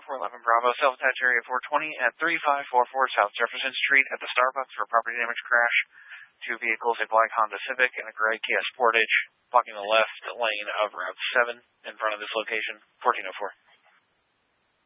411 Bravo, self-attached area 420 at 3544 South Jefferson Street at the Starbucks for a property damage crash. 2 vehicles, a black Honda Civic and a gray Kia Sportage, blocking the left lane of Route 7 in front of this location, 1404.